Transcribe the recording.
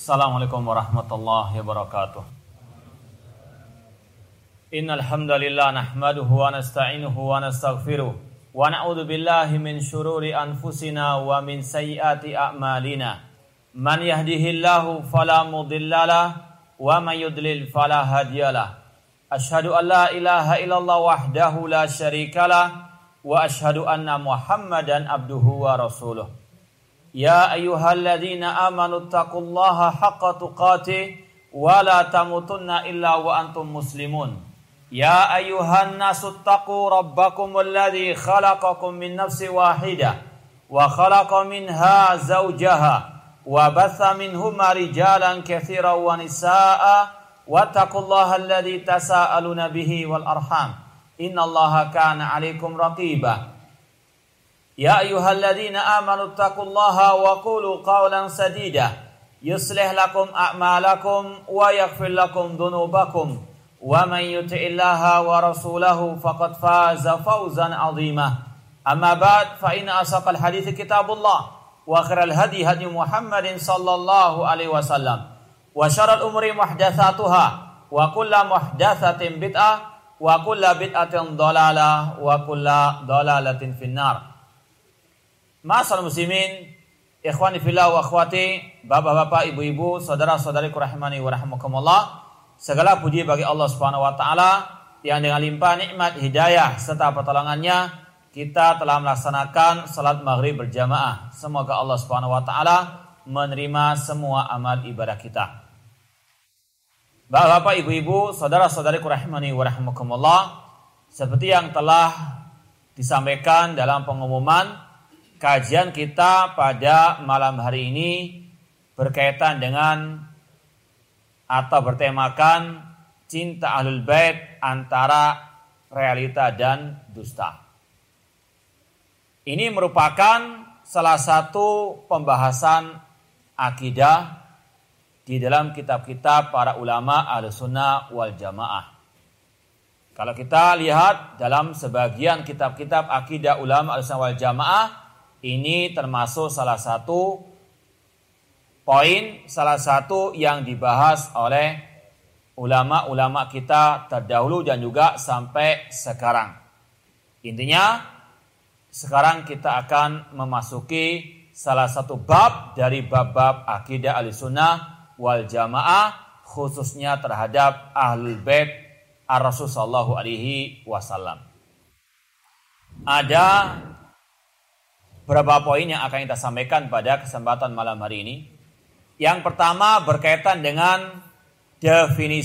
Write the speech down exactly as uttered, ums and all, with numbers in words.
Assalamualaikum warahmatullahi wabarakatuh. Innal hamdalillah nahmaduhu wa nasta'inuhu wa nastaghfiruh wa na'udzu billahi min shururi anfusina wa min sayyiati a'malina. Man yahdihillahu fala mudhillalah wa may yudlil fala hadiyalah. Asyhadu an la ilaha illallah wahdahu la syarikalah wa asyhadu anna Muhammadan abduhu wa rasuluh. Ya ayyuhalladzina amanu taqullaha haqqa tuqatih wa la tamutunna illa wa antum muslimun. Ya ayyuhan nasu taqu rabbakumul ladzi khalaqakum min nafsin wahidah wa khalaqa minha zawjaha wa batha minhuma rijalan katsiran wa nisaa'a wattaqullaha alladzi tasaaluna bihi wal arham innallaha kana 'alaikum raqiba. Ya ayyuhalladzina amanu taqullaha wa qulu qawlan sadida yuslih lakum a'malakum wa yaghfir lakum dhunubakum wa man yuti'illaha wa rasulahu faqad faza fawzan 'azima. Amma ba'd, fa inna asaqal hadithi kitabullah wa khairal hadi hadi Muhammadin sallallahu alaihi wasallam wa syarrul umuri muhdatsatuha wa kullu muhdatsatin bid'ah wa kullu bid'atin dhalalah wa kullu dhalalatin finnar. Ma'asyiral muslimin, ikhwani fillah wa akhwati, bapak-bapak, ibu-ibu, saudara-saudariku rahimani wa rahimakumullah. Segala puji bagi Allah Subhanahu wa taala yang dengan limpah nikmat hidayah serta pertolongannya kita telah melaksanakan salat maghrib berjamaah. Semoga Allah Subhanahu wa taala menerima semua amal ibadah kita. Bapak-bapak, ibu-ibu, saudara-saudariku rahimani wa rahimakumullah, seperti yang telah disampaikan dalam pengumuman, kajian kita pada malam hari ini berkaitan dengan atau bertemakan cinta Ahlul Bait antara realita dan dusta. Ini merupakan salah satu pembahasan akidah di dalam kitab-kitab para ulama Ahlussunnah wal Jamaah. Kalau kita lihat dalam sebagian kitab-kitab akidah ulama Ahlussunnah wal Jamaah, ini termasuk salah satu poin, salah satu yang dibahas oleh ulama-ulama kita terdahulu dan juga sampai sekarang. Intinya, sekarang kita akan memasuki salah satu bab dari bab-bab akidah Ahlussunnah wal Jamaah, khususnya terhadap Ahlul Bait Ar-Rasul sallallahu alaihi wasallam. Ada beberapa poin yang akan kita sampaikan pada kesempatan malam hari ini. Yang pertama berkaitan dengan definisi